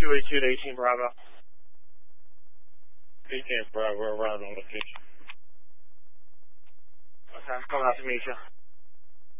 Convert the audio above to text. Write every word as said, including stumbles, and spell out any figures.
two eight two to eighteen Bravo. eighteen Bravo, arrived on location. Okay, I'm coming out to meet you.